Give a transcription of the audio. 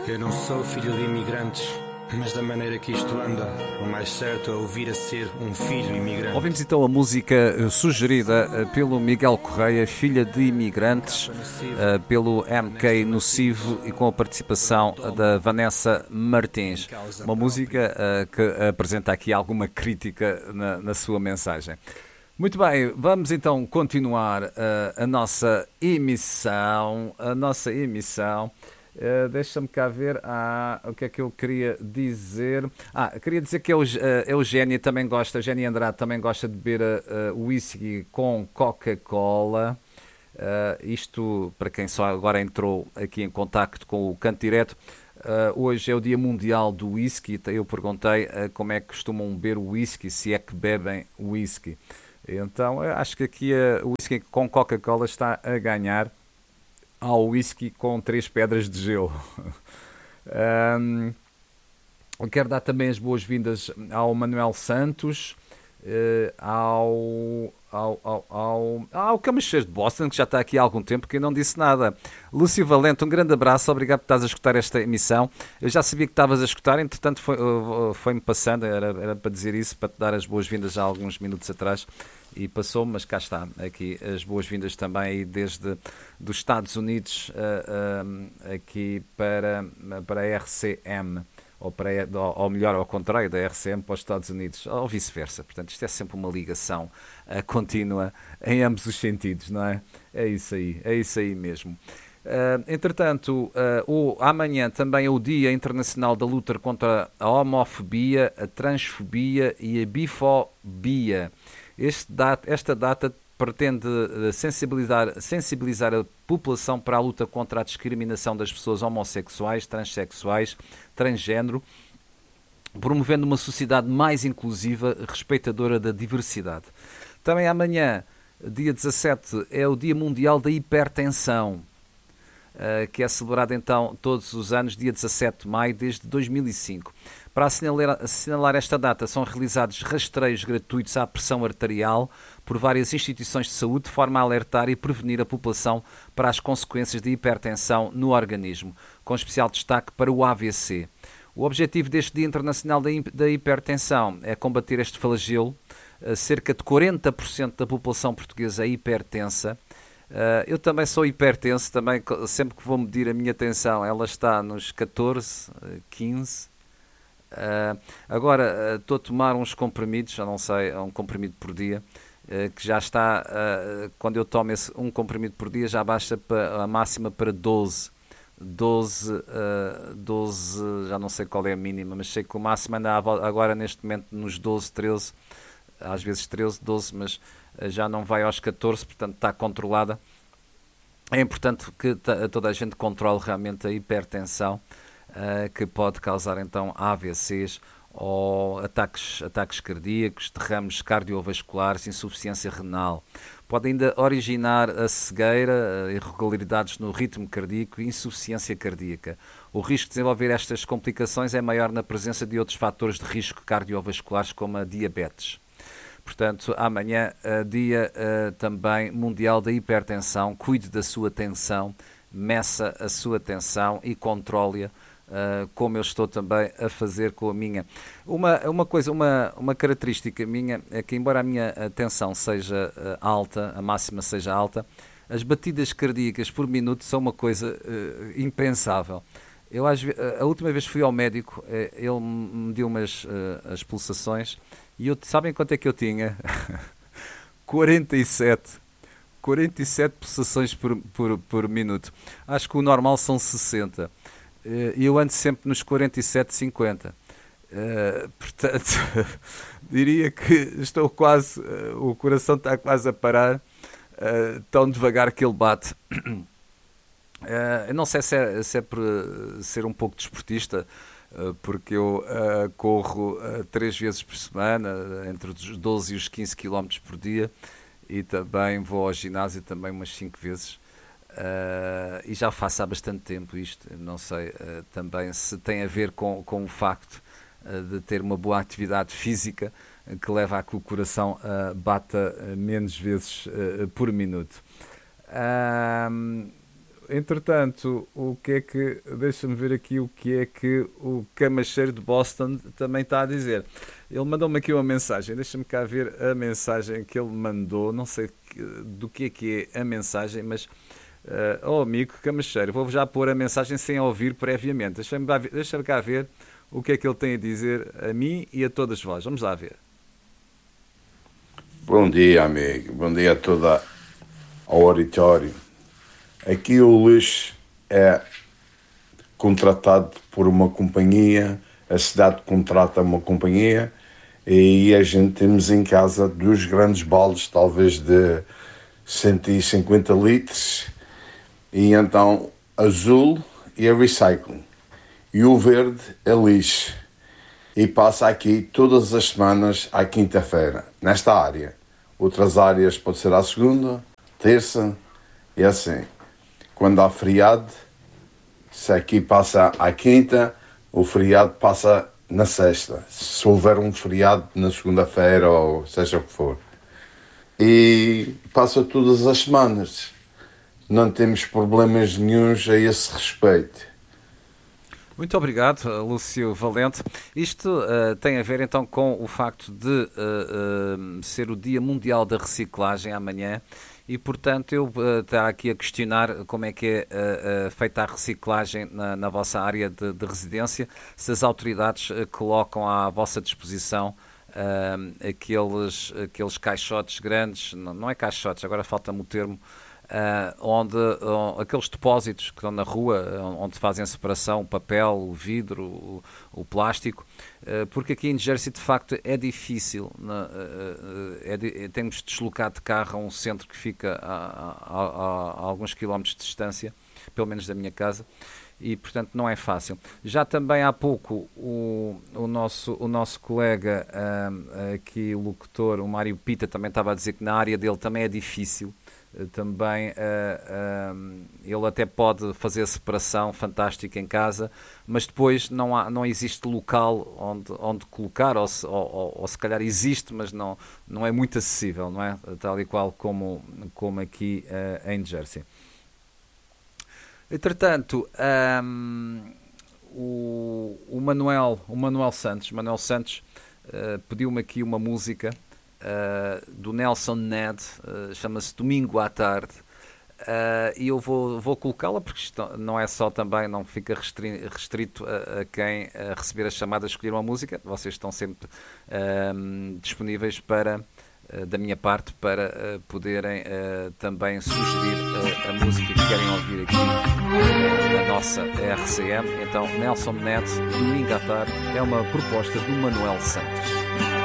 Eu não sou filho de imigrantes, mas da maneira que isto anda, o mais certo é ouvir a ser um filho imigrante. Ouvimos então a música sugerida pelo Miguel Correia, Filha de Imigrantes, pelo MK Nocivo e com a participação da Vanessa Martins. Uma música que apresenta aqui alguma crítica na sua mensagem. Muito bem, vamos então continuar a nossa emissão. Deixa-me cá ver o que é que eu queria dizer. Queria dizer que a Eugénia também gosta, a Eugénia Andrade também gosta de beber whisky com Coca-Cola. Isto para quem só agora entrou aqui em contacto com o Canto Direto. Hoje é o Dia Mundial do Whisky. Eu perguntei como é que costumam beber o whisky, se é que bebem whisky. Então acho que aqui o whisky com Coca-Cola está a ganhar ao whisky com 3 pedras de gelo. Quero dar também as boas-vindas ao Manuel Santos, ao Camacheiro de Boston, que já está aqui há algum tempo, que eu não disse nada. Lúcio Valente, um grande abraço, obrigado por estás a escutar esta emissão. Eu já sabia que estavas a escutar, entretanto foi-me passando, era para dizer isso, para te dar as boas-vindas já há alguns minutos atrás. E passou-me, mas cá está, aqui as boas-vindas também aí desde dos Estados Unidos aqui para a RCM, ou melhor, ao contrário, da RCM para os Estados Unidos, ou vice-versa. Portanto, isto é sempre uma ligação contínua em ambos os sentidos, não é? É isso aí mesmo. Entretanto, amanhã também é o Dia Internacional da Luta contra a Homofobia, a Transfobia e a Bifobia. Esta data pretende sensibilizar a população para a luta contra a discriminação das pessoas homossexuais, transexuais, transgênero, promovendo uma sociedade mais inclusiva, respeitadora da diversidade. Também amanhã, dia 17, é o Dia Mundial da Hipertensão, que é celebrado então todos os anos, dia 17 de maio, desde 2005. Para assinalar esta data, são realizados rastreios gratuitos à pressão arterial por várias instituições de saúde, de forma a alertar e prevenir a população para as consequências de hipertensão no organismo, com especial destaque para o AVC. O objetivo deste Dia Internacional da Hipertensão é combater este flagelo. Cerca de 40% da população portuguesa é hipertensa. Eu também sou hipertenso, também, sempre que vou medir a minha tensão, ela está nos 14, 15. Agora estou a tomar uns comprimidos, já não sei, um comprimido por dia, que já está, quando eu tomo um comprimido por dia, já baixa a máxima para 12, já não sei qual é a mínima, mas sei que o máximo anda agora neste momento nos 12, 13, às vezes 13, 12, mas já não vai aos 14, portanto está controlada. É importante que toda a gente controle realmente a hipertensão, que pode causar então AVCs ou ataques cardíacos, derrames cardiovasculares, insuficiência renal. Pode ainda originar a cegueira, irregularidades no ritmo cardíaco e insuficiência cardíaca. O risco de desenvolver estas complicações é maior na presença de outros fatores de risco cardiovasculares, como a diabetes. Portanto, amanhã, dia também mundial da hipertensão. Cuide da sua tensão, meça a sua tensão e controle-a, como eu estou também a fazer com a minha. Uma característica minha é que, embora a minha tensão seja alta, a máxima seja alta, as batidas cardíacas por minuto são uma coisa impensável. A última vez que fui ao médico, ele me deu as pulsações e sabem quanto é que eu tinha? 47 pulsações por minuto. Acho que o normal são 60. E eu ando sempre nos 47, 50. Portanto, diria que estou quase, o coração está quase a parar, tão devagar que ele bate. Eu não sei se é por ser um pouco desportista, porque eu corro 3 vezes por semana, entre os 12 e os 15 km por dia, e também vou ao ginásio também umas 5 vezes. E já faço há bastante tempo isto. Não sei também se tem a ver com o facto de ter uma boa atividade física que leva a que o coração bata menos vezes por minuto. entretanto, o que é que, deixa-me ver aqui o que é que o Camacheiro de Boston também está a dizer. Ele mandou-me aqui uma mensagem, deixa-me cá ver a mensagem que ele mandou, não sei do que é a mensagem, mas, amigo Camacheiro, vou já pôr a mensagem sem ouvir previamente, deixa-me cá ver o que é que ele tem a dizer a mim e a todas vós, vamos lá ver. Bom dia, amigo, bom dia a toda ao auditório. Aqui o Luís é contratado por uma companhia, a cidade contrata uma companhia e a gente temos em casa 2 grandes baldes, talvez de 150 litros, e então azul é recycling e o verde é lixo. E passa aqui todas as semanas à quinta-feira, nesta área. Outras áreas pode ser à segunda, terça, e assim. Quando há feriado, se aqui passa à quinta, o feriado passa na sexta. Se houver um feriado na segunda-feira ou seja o que for. E passa todas as semanas. Não temos problemas nenhuns a esse respeito. Muito obrigado, Lúcio Valente. Isto tem a ver então com o facto de ser o Dia Mundial da Reciclagem amanhã. E, portanto, eu estou aqui a questionar como é que é feita a reciclagem na vossa área de residência, se as autoridades colocam à vossa disposição aqueles caixotes grandes, não é caixotes, agora falta-me o termo, onde aqueles depósitos que estão na rua, onde fazem a separação, o papel, o vidro, o plástico, porque aqui em Jersey de facto é difícil, temos de deslocar de carro a um centro que fica a alguns quilómetros de distância, pelo menos da minha casa, e portanto não é fácil. Já também há pouco o nosso colega aqui, o locutor, o Mário Pita, também estava a dizer que na área dele também é difícil. Também ele até pode fazer a separação fantástica em casa, mas depois não existe local onde colocar, ou se calhar existe, mas não é muito acessível, não é? Tal e qual como aqui em Jersey. Entretanto, o Manuel Santos pediu-me aqui uma música do Nelson Ned, chama-se Domingo à Tarde, e eu vou colocá-la porque isto não é só também, não fica restrito a quem receber a chamada a escolher uma música. Vocês estão sempre disponíveis da minha parte para poderem também sugerir a música que querem ouvir aqui na nossa RCM. Então Nelson Ned, Domingo à Tarde, é uma proposta do Manuel Santos.